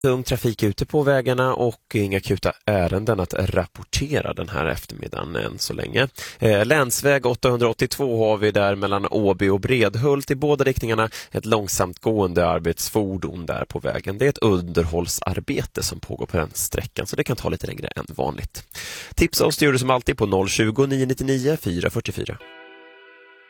Tung trafik ute på vägarna och inga akuta ärenden att rapportera den här eftermiddagen än så länge. Länsväg 882 har vi där mellan Åby och Bredhult i båda riktningarna. Ett långsamt gående arbetsfordon där på vägen. Det är ett underhållsarbete som pågår på den sträckan, så det kan ta lite längre än vanligt. Tipsa oss gör du som alltid på 020 999 444.